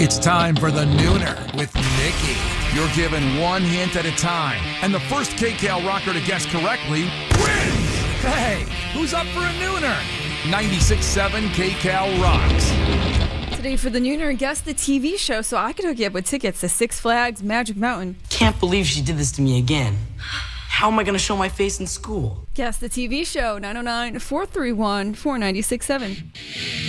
It's time for the Nooner with Nikki. You're given one hint at a time, and the first KCAL rocker to guess correctly wins. Hey, who's up for a Nooner? 96.7 KCAL rocks. Today for the Nooner, guess the TV show so I could hook you up with tickets to Six Flags Magic Mountain. Can't believe she did this to me again. How am I going to show my face in school? Guess the TV show, 909-431-4967.